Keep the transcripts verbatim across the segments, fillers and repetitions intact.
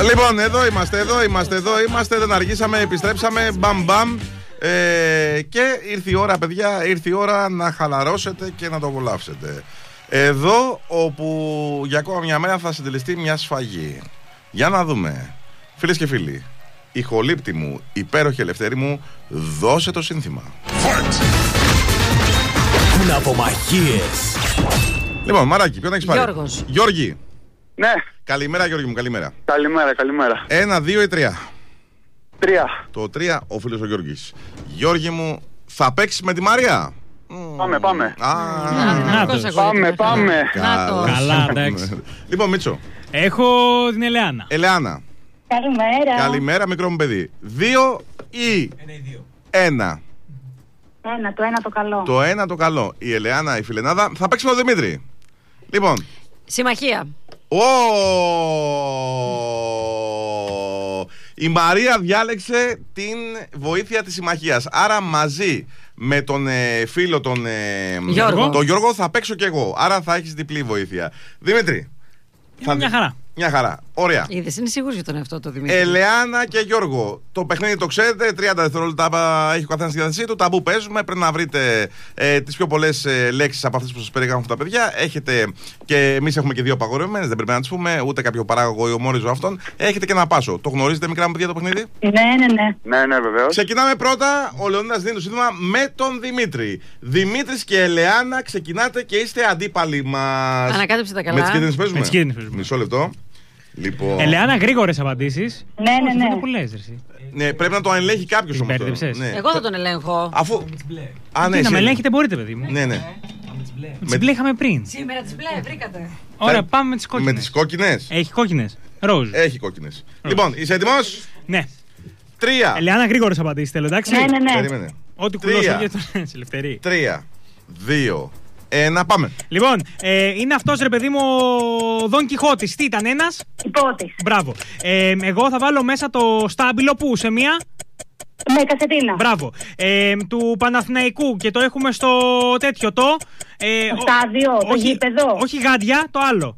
Λοιπόν, εδώ είμαστε, εδώ είμαστε, εδώ είμαστε. Δεν αργήσαμε, επιστρέψαμε. Μπαμ, μπαμ. Ε, και ήρθε η ώρα, παιδιά, ήρθε η ώρα να χαλαρώσετε και να το απολαύσετε. Εδώ όπου για ακόμα μια μέρα θα συντελεστεί μια σφαγή. Για να δούμε. Φίλες και φίλοι, ηχολήπτη μου, υπέροχη Ελευθερή μου, δώσε το σύνθημα. Ναυμαγίες. Λοιπόν, Μαράκι, ποιον έχεις πάρει? Γιώργος. Γιώργη. Ναι. Καλημέρα, Γιώργη μου, καλημέρα. Καλημέρα, καλημέρα. Ένα, δύο ή τρία? Τρία. Το τρία, ο φίλος ο Γιώργης. Γιώργη μου, θα παίξεις με τη Μαρία? Πάμε, πάμε. Α, Πάμε, πάμε. Καλά, εντάξει. Λοιπόν, Μίτσο. Έχω την Ελεάνα. Ελεάνα. Καλημέρα. Καλημέρα, μικρό μου παιδί. Δύο ή ένα? Ένα, το ένα το καλό. Το ένα το καλό. Η Ελεάνα, η φιλενάδα, θα παίξει με τον Δημήτρη. Λοιπόν. Συμμαχία. Ω! Η Μαρία διάλεξε την βοήθεια της συμμαχίας. Άρα μαζί με τον ε, φίλο τον ε, Γιώργο. τον Γιώργο θα παίξω κι εγώ. Άρα θα έχεις διπλή βοήθεια. Δημήτρη. Θα... Μια χαρά. Μια χαρά. Ωραία. Είδες, είναι σίγουρος για τον εαυτό του Δημήτρη. Ελεάνα και Γιώργο. Το παιχνίδι το ξέρετε. τριάντα δευτερόλεπτα έχει ο καθένας τη διάθεσή του. Ταμπού παίζουμε. Πρέπει να βρείτε ε, τις πιο πολλές ε, λέξεις από αυτές που σας περιγράφουν αυτά τα παιδιά. Έχετε και εμείς έχουμε και δύο απαγορευμένες. Δεν πρέπει να τις πούμε. Ούτε κάποιο παράγωγο ή ομόριζο αυτόν. Έχετε και ένα πάσο. Το γνωρίζετε, μικρά μου παιδιά, το παιχνίδι? Ναι, ναι, ναι. Ναι, ναι, βεβαίως. Ξεκινάμε πρώτα. Ο Λεωνίδας δίνει το σύνθημα με τον Δημήτρη. Δημήτρης και Ελεάνα, ξεκινάτε και είστε αντίπαλοι μας. Ανακάτεψε τα καλά. Με τις κίτρινες παίζουμε. Με τις κίτρινες παίζουμε. Μισό λεπτό. Λοιπόν... Ελεάνα, γρήγορες απαντήσεις. Ναι, ναι, ναι. Που λες, εσύ. Ναι, πρέπει να το ελέγχει κάποιος όμως. μπέρδεψες? Ναι. Εγώ θα τον ελέγχω. Αφού. Α, ναι, Τι, να με εσύ. ελέγχετε μπορείτε, παιδί μου. Ναι, ναι. Με τις μπλε είχαμε πριν. Σήμερα τις μπλε βρήκατε. Ωραία, πάμε με τις Με κόκκινες. τις κόκκινες. Έχει κόκκινες. Ροζ. Έχει κόκκινες. Λοιπόν, είσαι έτοιμος? Ναι. Τρία. Ελεάνα, γρήγορες απαντήσεις θέλω, εντάξει. Ναι, ναι, ναι. Περίμενε. Ό,τι Τρία. κουλώσω για τον Ελευθερή. Τρία. Δύο. Ένα. Πάμε. Λοιπόν, ε, είναι αυτός ρε παιδί μου ο Δον Κιχώτης. Τι ήταν, ένας? Υπότης. Μπράβο. Ε, εγώ θα βάλω μέσα το στάμπιλο που σε μία. Με κασετίνα. Μπράβο. Ε, του Παναθηναϊκού και το έχουμε στο τέτοιο το. Ε, Το στάδιο, το γήπεδο. Όχι γάντια, το άλλο.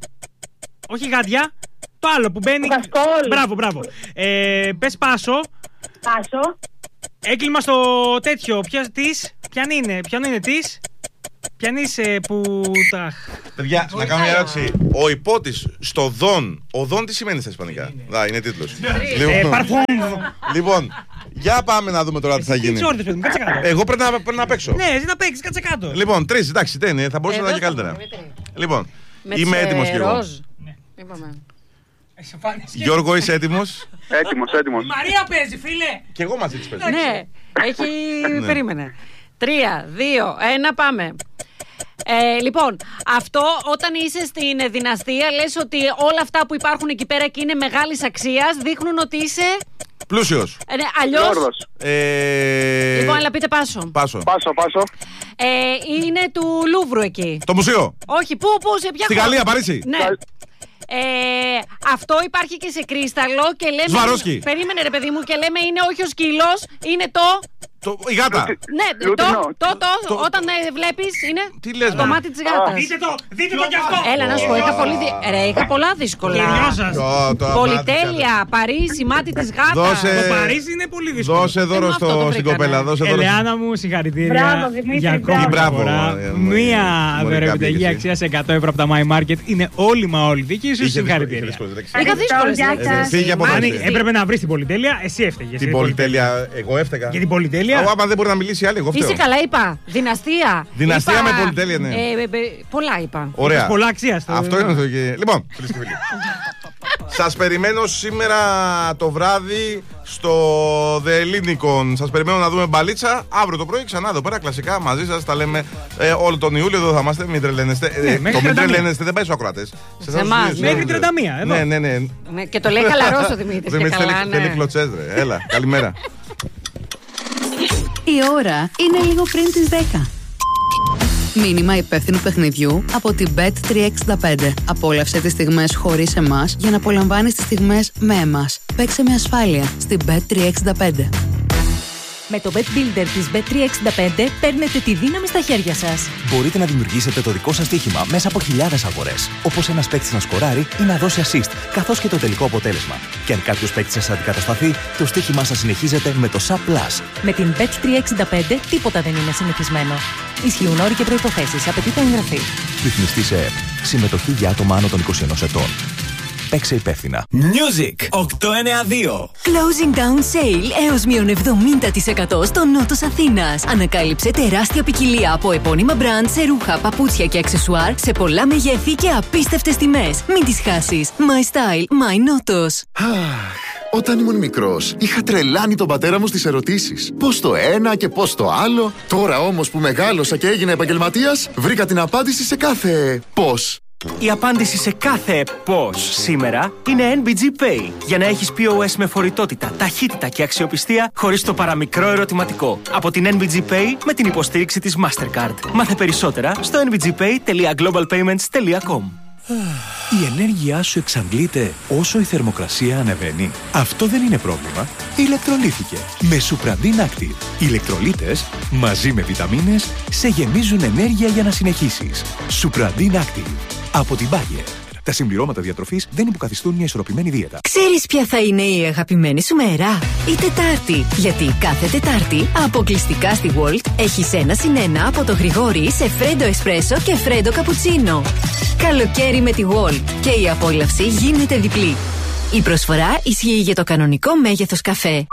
Όχι γάντια, το άλλο που μπαίνει. Το Γασκόλ. Μπράβο, μπράβο. Ε, πες πάσο. Πάσο. Έκλειμα στο τέτοιο. Ποια της, ποιαν είναι, ποιαν είναι της. Ποιαν είσαι που τα. Παιδιά, να κάνω μια ερώτηση. Ο υπότης στο δον. Ο δον τι σημαίνει στα ισπανικά? Δα, είναι τίτλος. Ε, παρφούμ. Λοιπόν, για πάμε να δούμε τώρα τι θα γίνει. Τι όρτες, παιδί μου, κάτσε κάτω. Εγώ πρέπει να, πρέπει να παίξω. Ναι, εσύ να παίξεις, κάτσε κάτω. Λοιπόν, τρεις, εντάξει, δεν είναι, θα μπορούσα να Εδώ ήταν και θα καλύτερα. πούμε, Δημήτρη. Λοιπόν, Με είμαι τις, έτοιμος ε, κι εγώ. ροζ. Είπαμε. Γιώργο, είσαι έτοιμος? Έτοιμος, έτοιμος. Μαρία παίζει, φίλε. Και εγώ μαζί της παίζω. Ναι, έχει. Περίμενε. Τρία, δύο, ένα, πάμε. Ε, λοιπόν, αυτό όταν είσαι στην δυναστεία λες ότι όλα αυτά που υπάρχουν εκεί πέρα και είναι μεγάλης αξίας δείχνουν ότι είσαι. Πλούσιος. Ε, ναι, αλλιώς. Γιώργος. Ε... Λοιπόν, αλλά πείτε πάσο. Πάσο. Πάσο, πάσο. Ε, είναι του Λούβρου εκεί. Το μουσείο. Όχι, πού, πού, σε ποια Στη χώρα? Γαλλία, Παρίσι. Ναι. Ε, αυτό υπάρχει και σε κρίσταλο και λέμε. Σβαρόσκι. Περίμενε, ρε παιδί μου, και λέμε είναι όχι ο σκύλος, είναι το. Το... Η γάτα. Ναι, το, Λουτινό. το, το, Το- όταν ε, βλέπεις είναι. Τι λες, Το μα? μάτι της γάτας. Δείτε το, δείτε το κι αυτό. Έλα να σου πω, είχα, πολύ δι... Ρε, είχα πολλά δύσκολα. Γελιό σας. Το- το Πολυτέλεια, Παρίσι, μάτι της γάτας. Δώσε- Το Παρίσι είναι πολύ δύσκολο. Δώσε δώρο Ε, αυτό στο, το στην βρήκανε. κοπέλα. Δώσε δώρο. Ελεάνα μου, συγχαρητήρια. Μπράβο, Δημήτρη, για μπράβο. ακόμη Μπράβο, φορά. ε, Μία μωρή, δωρεοπιταγή κάποια αξίας εκατό ευρώ από τα My Market. Είναι όλη μα όλη δική σου. Είχε Συγχαρητήρια. δύσκολες λέξεις. Είχα δύσκολες Γεια λέξεις. σας. Φύγε από εδώ. Αν Μάλιστα. έπρεπε να βρει την πολυτέλεια, εσύ έφταιγες. Την πολυτέλεια, εγώ έφταιγα. Για την πολυτέλεια. Άμα δεν μπορεί να μιλήσει άλλη, εγώ φταίω. Είσαι καλά, είπα. Δυναστεία. Δυναστεία Είπα, με πολυτέλεια, ναι. ε, ε, ε, πολλά είπα. Ωραία. Έχεις πολλά αξία στο- Αυτό είναι το. Λοιπόν, φίλες και φίλοι. Σας περιμένω σήμερα το βράδυ στο The Lincoln. Σας περιμένω να δούμε μπαλίτσα. Αύριο το πρωί ξανά εδώ πέρα κλασικά μαζί σας τα λέμε ε, όλο τον Ιούλιο. Εδώ θα είμαστε. Μην τρελαίνεστε. Ε, Ναι, το μέχρι μην τριάντα μία. τρελαίνεστε δεν πάει στους ακροατές. Σε εμάς, μέχρι τριάντα μία, εδώ. Ναι, ναι, ναι. Ναι, και το λέει χαλαρός ο Δημήτρης. Δεν και με καλά, θέλει, ναι. θέλει κλωτσές, ρε. Έλα, καλημέρα. Η ώρα είναι λίγο πριν τις δέκα. Μήνυμα υπεύθυνου παιχνιδιού από την μπετ τριακόσια εξήντα πέντε. Απόλαυσε τις στιγμές χωρίς εμάς για να απολαμβάνεις τις στιγμές με εμάς. Παίξε με ασφάλεια στην μπετ τριακόσια εξήντα πέντε. Με το Bet Builder της μπετ τριακόσια εξήντα πέντε παίρνετε τη δύναμη στα χέρια σας. Μπορείτε να δημιουργήσετε το δικό σας στοίχημα μέσα από χιλιάδες αγορές. Όπως ένας παίκτης να σκοράρει ή να δώσει assist, καθώς και το τελικό αποτέλεσμα. Και αν κάποιος παίκτης σας αντικατασταθεί, το στοίχημά σας συνεχίζεται με το Sub Plus. Με την μπετ τριακόσια εξήντα πέντε τίποτα δεν είναι συνηθισμένο. Ισχύουν όροι και προϋποθέσεις. Απαιτείται εγγραφή. Ρυθμιστή σε ΕΕΠ. Συμμετοχή για άτομα άνω των είκοσι ενός ετών. Παίξε υπεύθυνα. Music οκτακόσια ενενήντα δύο. Closing down sale έως μείον εβδομήντα τοις εκατό στο νότος Αθήνας. Ανακάλυψε τεράστια ποικιλία από επώνυμα μπραντ σε ρούχα, παπούτσια και αξεσουάρ σε πολλά μεγέθη και απίστευτες τιμές. Μην τις χάσεις. My style, my νότος. Όταν ήμουν μικρός, είχα τρελάνει τον πατέρα μου στις ερωτήσεις. Πώς το ένα και πώς το άλλο. Τώρα όμως που μεγάλωσα και έγινα επαγγελματίας, βρήκα την απάντηση σε κάθε πώς. Η απάντηση σε κάθε πώς σήμερα είναι εν μπι τζι Pay. Για να έχεις πι ο ες με φορητότητα, ταχύτητα και αξιοπιστία χωρίς το παραμικρό ερωτηματικό. Από την εν μπι τζι Pay με την υποστήριξη της Mastercard. Μάθε περισσότερα στο εν μπι τζι pay τελεία global payments τελεία com. Η ενέργειά σου εξαντλείται όσο η θερμοκρασία ανεβαίνει. Αυτό δεν είναι πρόβλημα. Ηλεκτρολίθηκε με Supradin Active. Οι ηλεκτρολίτες μαζί με βιταμίνες σε γεμίζουν ενέργεια για να συνεχίσεις. Supradin Active από την Bayer. Τα συμπληρώματα διατροφής δεν υποκαθιστούν μια ισορροπημένη δίαιτα. Ξέρεις ποια θα είναι η αγαπημένη σου μέρα? Η Τετάρτη. Γιατί κάθε Τετάρτη αποκλειστικά στη Walt έχεις ένα συν ένα από το Γρηγόρι σε φρέντο εσπρέσο και φρέντο καπουτσίνο. Καλοκαίρι με τη Walt και η απόλαυση γίνεται διπλή. Η προσφορά ισχύει για το κανονικό μέγεθος καφέ.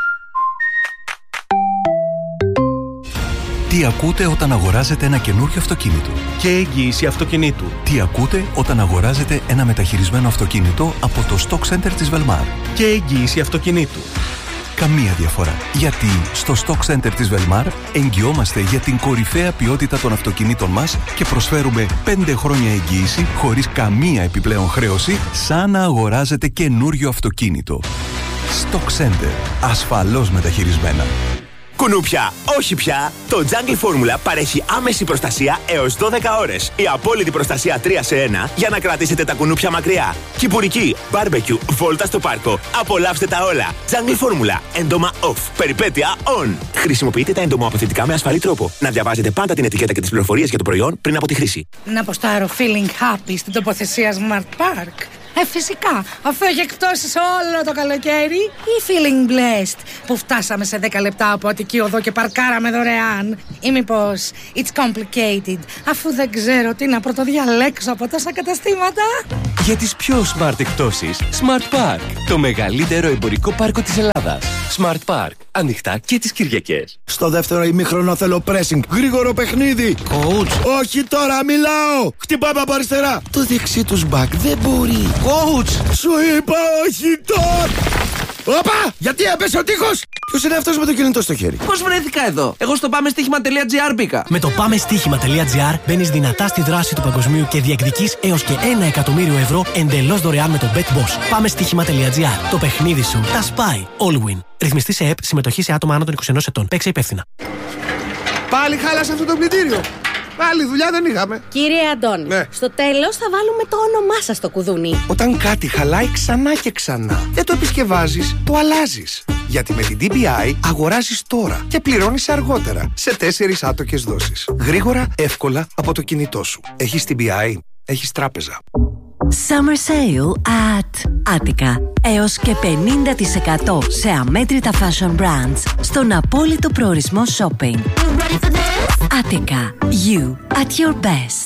Τι ακούτε όταν αγοράζετε ένα καινούριο αυτοκίνητο? Και εγγύηση αυτοκινήτου. Τι ακούτε όταν αγοράζετε ένα μεταχειρισμένο αυτοκίνητο από το Stock Center της Velmar? Και εγγύηση αυτοκινήτου. Καμία διαφορά. Γιατί στο Stock Center της Velmar εγγυόμαστε για την κορυφαία ποιότητα των αυτοκινήτων μας και προσφέρουμε πέντε χρόνια εγγύηση χωρίς καμία επιπλέον χρέωση, σαν να αγοράζετε καινούριο αυτοκίνητο. Stock Center. Ασφαλώς μεταχειρισμένα. Κουνούπια, όχι πια! Το Jungle Formula παρέχει άμεση προστασία έως δώδεκα ώρες. Η απόλυτη προστασία τρία σε ένα για να κρατήσετε τα κουνούπια μακριά. Κυπουρική, barbecue, βόλτα στο πάρκο. Απολαύστε τα όλα. Jungle Formula. Έντομα off. Περιπέτεια on. Χρησιμοποιείτε τα εντομοαποθετικά με ασφαλή τρόπο. Να διαβάζετε πάντα την ετικέτα και τις πληροφορίες για το προϊόν πριν από τη χρήση. Να αποστάρω feeling happy στην τοποθεσία Smart Park. Ε, φυσικά, αφού έχει εκπτώσεις όλο το καλοκαίρι, ή feeling blessed που φτάσαμε σε δέκα λεπτά από Αττική Οδό και παρκάραμε δωρεάν, ή μήπως it's complicated, αφού δεν ξέρω τι να πρωτοδιαλέξω από τόσα καταστήματα. Για τις πιο smart εκπτώσεις, Smart Park, το μεγαλύτερο εμπορικό πάρκο της Ελλάδας. Smart Park, ανοιχτά και τις Κυριακές. Στο δεύτερο ημίχρονο θέλω pressing, γρήγορο παιχνίδι. Coach. Όχι τώρα, μιλάω. Χτυπάμε από αριστερά. Το δεξί τους back δεν μπορεί. Coach! Σου είπα όχι τώρα! Όπα! Γιατί έπεσε ο τείχος! Ποιος είναι αυτός με το κινητό στο χέρι? Πώς βρέθηκα εδώ? Εγώ στο πάμε στοίχημα τελεία τζι άρ μπήκα. Με το πάμε στοίχημα τελεία τζι άρ μπαίνεις δυνατά στη δράση του παγκοσμίου και διεκδικείς έως και ένα εκατομμύριο ευρώ εντελώς δωρεάν με το BetBoss. Πάμε στοίχημα τελεία τζι άρ. Το παιχνίδι σου τα σπάει. All win. Ρυθμιστή σε ΕΕΠ, συμμετοχή σε άτομα άνω των είκοσι ενός ετών. Παίξε υπεύθυνα. Πάλι χάλασε αυτό το πλυντήριο. Άλλη δουλειά δεν είχαμε. Κύριε Αντώνη, ναι. Στο τέλος θα βάλουμε το όνομά σας στο κουδούνι. Όταν κάτι χαλάει ξανά και ξανά, δεν το επισκευάζεις, το αλλάζεις. Γιατί με την ντι μπι άι αγοράζεις τώρα και πληρώνεις αργότερα σε τέσσερις άτοκες δόσεις. Γρήγορα, εύκολα από το κινητό σου. Έχεις ντι μπι άι, έχεις τράπεζα. Summer Sale at Attica. Έως και πενήντα τοις εκατό σε αμέτρητα fashion brands στον απόλυτο προορισμό shopping. Attica. You at your best.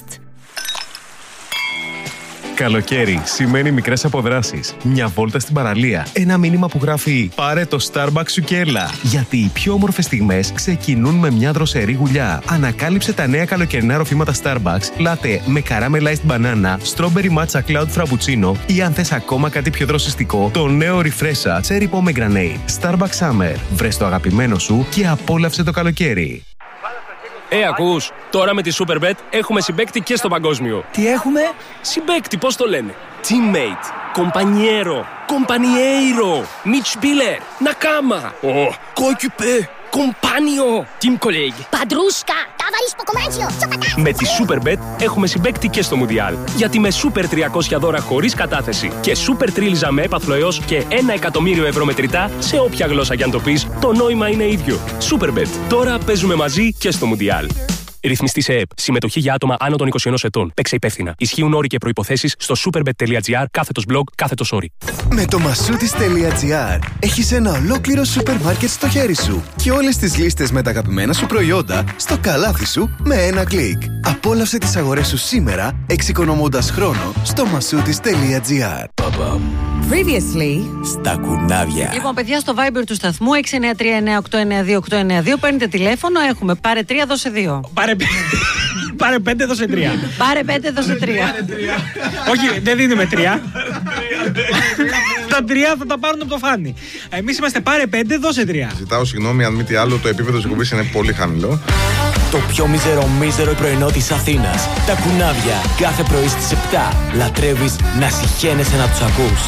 Καλοκαίρι σημαίνει μικρές αποδράσεις. Μια βόλτα στην παραλία. Ένα μήνυμα που γράφει «Πάρε το Starbucks σου και έλα». Γιατί οι πιο όμορφες στιγμές ξεκινούν με μια δροσερή γουλιά. Ανακάλυψε τα νέα καλοκαιρινά ροφήματα Starbucks, latte με caramelized banana, strawberry matcha cloud frappuccino ή αν θες ακόμα κάτι πιο δροσιστικό, το νέο Refresha cherry pomegranate. Starbucks Summer. Βρες το αγαπημένο σου και απόλαυσε το καλοκαίρι. Ε, ακούς, τώρα με τη Superbet έχουμε συμπαίκτη και στο παγκόσμιο. Τι έχουμε? Συμπαίκτη, πώς το λένε? Teammate, compañero, compañeiro, Mitspieler, Nakama, oh, coéquipier, compagnon, team colleague, Padrushka, Με τη Superbet έχουμε συμπαίκτη και στο Μουντιάλ. Γιατί με Super τριακόσια δώρα χωρίς κατάθεση και Super τρίλιζα με έπαθλο έως και ένα εκατομμύριο ευρώ μετρητά σε όποια γλώσσα κι αν το πεις, το νόημα είναι ίδιο. Superbet. Τώρα παίζουμε μαζί και στο Μουντιάλ. Ρυθμιστή σε ΕΕΠ. Συμμετοχή για άτομα άνω των είκοσι ενός ετών. Παίξε υπεύθυνα. Ισχύουν όροι και προϋποθέσεις στο superbet.gr κάθετος blog κάθετος όροι. Με το masoutis.gr έχεις ένα ολόκληρο σούπερ μάρκετ στο χέρι σου και όλες τις λίστες με τα αγαπημένα σου προϊόντα στο καλάθι σου με ένα κλικ. Απόλαυσε τις αγορές σου σήμερα εξοικονομώντας χρόνο στο masoutis.gr. Previously στα κουνάβια. Λοιπόν, παιδιά, στο Viber του σταθμού έξι εννιά τρία εννιά οκτώ εννιά δύο οκτώ εννιά δύο παίρνετε τηλέφωνο. Έχουμε πάρε τρία, δώσε δύο. Πάρε, πάρε πέντε, δώσε τρία. Πάρε πέντε, δώσε τρία. Όχι, δεν δίνουμε τρία. Τα τρία θα τα πάρουν από το φάνη. Εμείς είμαστε πάρε πέντε, δώσε τρία. Ζητάω συγγνώμη αν μη τι άλλο, το επίπεδο της εκπομπής είναι πολύ χαμηλό. Το πιο μίζερο μίζερο πρωινό της Αθήνας. Τα κουνάβια κάθε πρωί στις επτά. Λατρεύεις να συχαίνεσαι να τους ακούς.